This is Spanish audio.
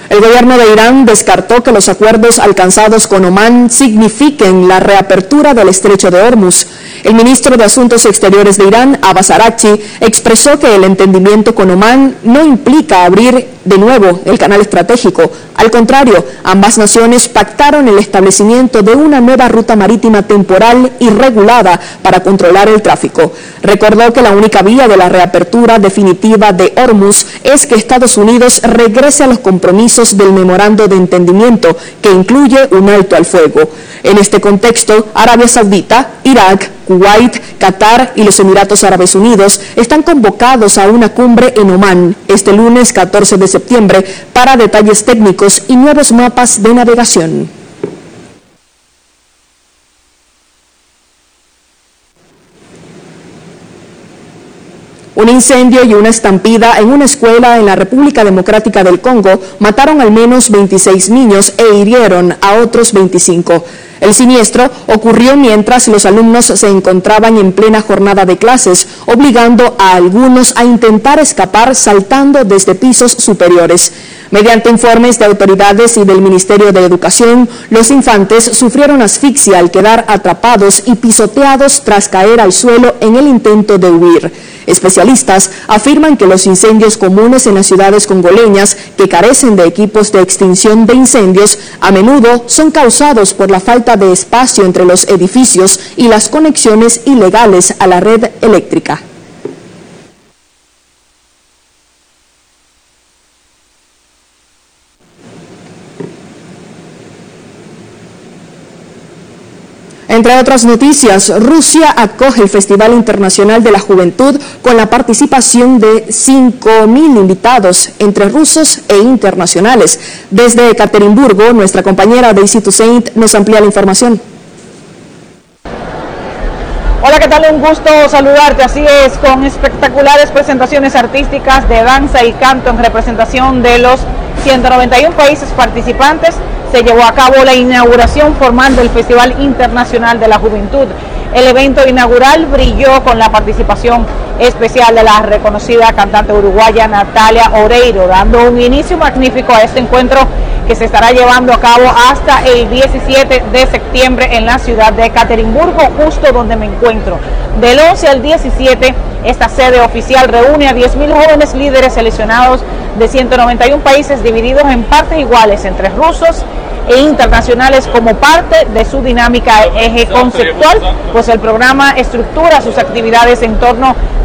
El gobierno de Irán descartó que los acuerdos alcanzados con Omán signifiquen la reapertura del estrecho de Hormuz. El ministro de Asuntos Exteriores de Irán, Abbas Araghchi, expresó que el entendimiento con Omán no implica abrir de nuevo el canal estratégico. Al contrario, ambas naciones pactaron el establecimiento de una nueva ruta marítima temporal y regulada para controlar el tráfico. Recordó que la única vía de la reapertura definitiva de Hormuz es que Estados Unidos regrese a los compromisos del memorando de entendimiento, que incluye un alto al fuego. En este contexto, Arabia Saudita, Irak, Kuwait, Qatar y los Emiratos Árabes Unidos están convocados a una cumbre en Omán este lunes 14 de septiembre para detalles técnicos y nuevos mapas de navegación. Un incendio y una estampida en una escuela en la República Democrática del Congo mataron al menos 26 niños e hirieron a otros 25. El siniestro ocurrió mientras los alumnos se encontraban en plena jornada de clases, obligando a algunos a intentar escapar saltando desde pisos superiores. Mediante informes de autoridades y del Ministerio de Educación, los infantes sufrieron asfixia al quedar atrapados y pisoteados tras caer al suelo en el intento de huir. Especialistas afirman que los incendios comunes en las ciudades congoleñas que carecen de equipos de extinción de incendios a menudo son causados por la falta de espacio entre los edificios y las conexiones ilegales a la red eléctrica. Entre otras noticias, Rusia acoge el Festival Internacional de la Juventud con la participación de 5.000 invitados, entre rusos e internacionales. Desde Ekaterimburgo, nuestra compañera Daisy Toussaint nos amplía la información. Hola, ¿qué tal? Un gusto saludarte. Así es, con espectaculares presentaciones artísticas de danza y canto en representación de los 191 países participantes, se llevó a cabo la inauguración formal del Festival Internacional de la Juventud. El evento inaugural brilló con la participación especial de la reconocida cantante uruguaya Natalia Oreiro, dando un inicio magnífico a este encuentro que se estará llevando a cabo hasta el 17 de septiembre en la ciudad de Ekaterimburgo, justo donde me encuentro. Del 11 al 17, esta sede oficial reúne a 10.000 jóvenes líderes seleccionados de 191 países, divididos en partes iguales entre rusos e internacionales como parte de su dinámica eje conceptual, pues el programa estructura sus actividades en torno